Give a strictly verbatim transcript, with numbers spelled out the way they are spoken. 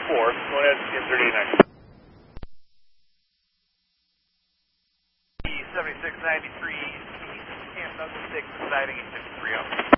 four. Go ahead, M thirty-nine. seventy-six ninety-three, Camp Douglas six, deciding at fifty-three oh.